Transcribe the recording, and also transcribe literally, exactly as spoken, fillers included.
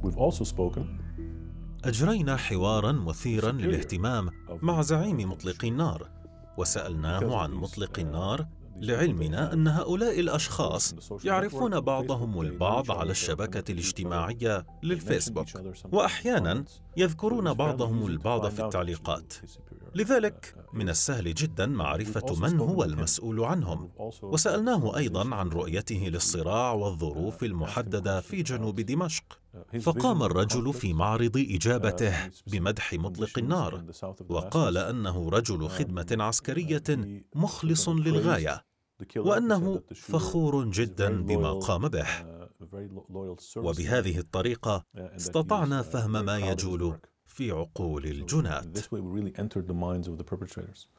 أجرينا حواراً مثيراً للاهتمام مع زعيم مطلقي النار، وسألناه عن مطلقي النار لعلمنا أن هؤلاء الأشخاص يعرفون بعضهم البعض على الشبكة الاجتماعية للفيسبوك، وأحياناً يذكرون بعضهم البعض في التعليقات. لذلك من السهل جداً معرفة من هو المسؤول عنهم. وسألناه أيضاً عن رؤيته للصراع والظروف المحددة في جنوب دمشق، فقام الرجل في معرض إجابته بمدح مطلق النار، وقال أنه رجل خدمة عسكرية مخلص للغاية، وأنه فخور جدا بما قام به. وبهذه الطريقة استطعنا فهم ما يجول في عقول الجنات.